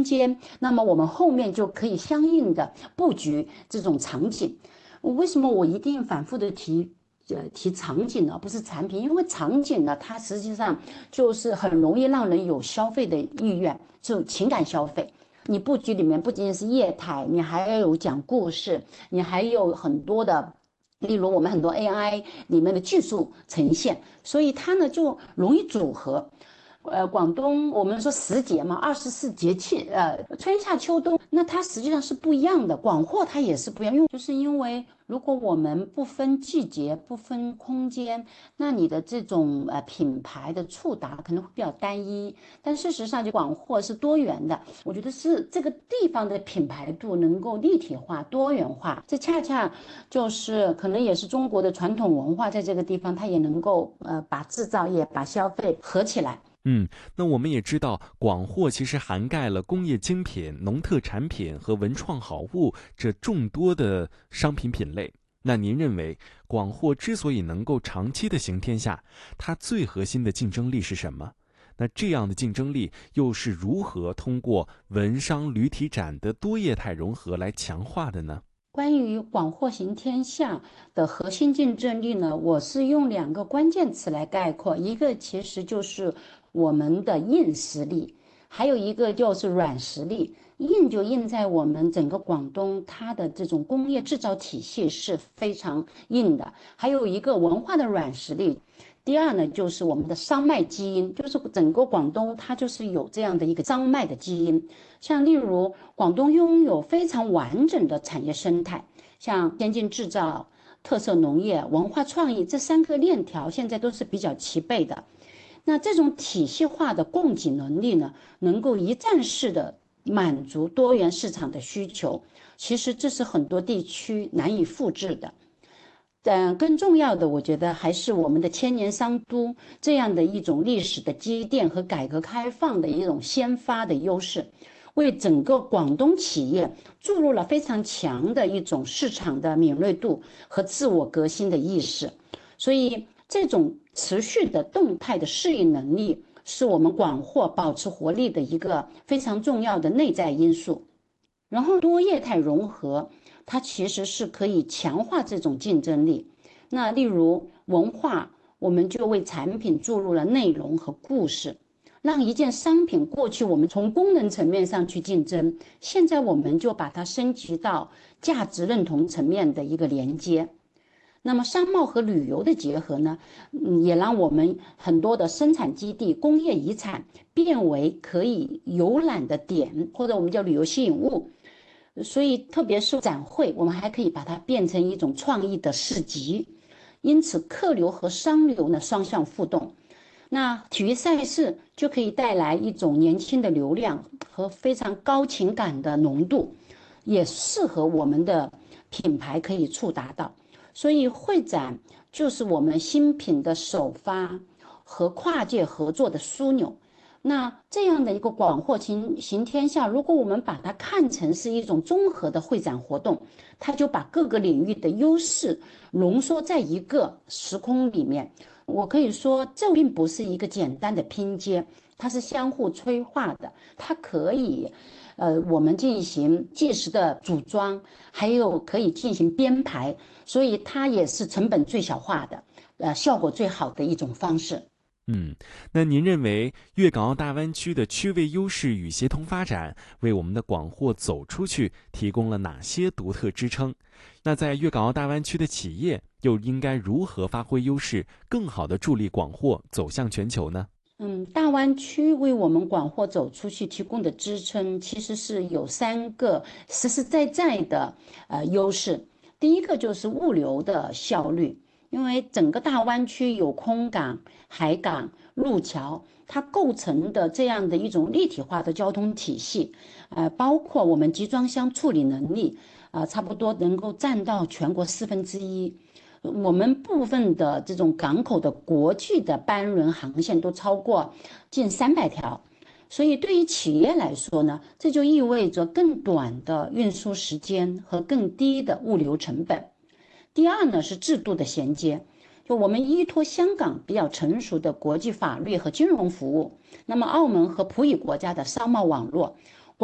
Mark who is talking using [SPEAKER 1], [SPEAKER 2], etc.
[SPEAKER 1] 间，那么我们后面就可以相应的布局这种场景。为什么我一定反复的提场景呢？不是产品，因为场景呢，它实际上就是很容易让人有消费的意愿，这种情感消费。你布局里面不仅仅是业态，你还要有讲故事，你还有很多的。例如，我们很多 AI 里面的技术呈现，所以它呢就容易组合。广东我们说10节嘛，24节气，春夏秋冬，那它实际上是不一样的。广货它也是不一样，因为如果我们不分季节、不分空间，那你的这种品牌的触达可能会比较单一。但事实上，就广货是多元的，我觉得是这个地方的品牌度能够立体化、多元化，这恰恰就是可能也是中国的传统文化，在这个地方它也能够把制造业、把消费合起来。
[SPEAKER 2] 那我们也知道，广货其实涵盖了工业精品、农特产品和文创好物这众多的商品品类。那您认为，广货之所以能够长期的行天下，它最核心的竞争力是什么？那这样的竞争力又是如何通过文商旅体展的多业态融合来强化的呢？
[SPEAKER 1] 关于广货行天下的核心竞争力呢，我是用2个关键词来概括，一个其实就是我们的硬实力，还有一个就是软实力。硬就硬在我们整个广东，它的这种工业制造体系是非常硬的，还有一个文化的软实力。第二呢，就是我们的商脉基因，就是整个广东它就是有这样的一个商脉的基因。像例如广东拥有非常完整的产业生态，像先进制造、特色农业、文化创意这3个链条现在都是比较齐备的。那这种体系化的供给能力呢，能够一站式的满足多元市场的需求，其实这是很多地区难以复制的。但更重要的，我觉得还是我们的千年商都这样的一种历史的积淀和改革开放的一种先发的优势，为整个广东企业注入了非常强的一种市场的敏锐度和自我革新的意识。所以，这种持续的动态的适应能力，是我们广货保持活力的一个非常重要的内在因素。然后多业态融合，它其实是可以强化这种竞争力。那例如文化，我们就为产品注入了内容和故事，让一件商品过去我们从功能层面上去竞争，现在我们就把它升级到价值认同层面的一个连接。那么商贸和旅游的结合呢，也让我们很多的生产基地、工业遗产变为可以游览的点，或者我们叫旅游吸引物。所以特别是展会，我们还可以把它变成一种创意的市集，因此客流和商流呢双向互动。那体育赛事就可以带来一种年轻的流量和非常高情感的浓度，也适合我们的品牌可以触达到。所以会展就是我们新品的首发和跨界合作的枢纽。那这样的一个广货行天下，如果我们把它看成是一种综合的会展活动，它就把各个领域的优势浓缩在一个时空里面。我可以说，这并不是一个简单的拼接，它是相互催化的。它可以，我们进行即时的组装，还有可以进行编排，所以它也是成本最小化的，效果最好的一种方式。
[SPEAKER 2] 那您认为粤港澳大湾区的区位优势与协同发展为我们的广货走出去提供了哪些独特支撑？那在粤港澳大湾区的企业又应该如何发挥优势，更好地助力广货走向全球呢？
[SPEAKER 1] 大湾区为我们广货走出去提供的支撑，其实是有3个实实在在的优势。第一个就是物流的效率，因为整个大湾区有空港、海港、路桥，它构成的这样的一种立体化的交通体系，包括我们集装箱处理能力，差不多能够占到全国1/4。我们部分的这种港口的国际的班轮航线都超过近300条，所以对于企业来说呢，这就意味着更短的运输时间和更低的物流成本。第二呢是制度的衔接，就我们依托香港比较成熟的国际法律和金融服务，那么澳门和葡语国家的商贸网络，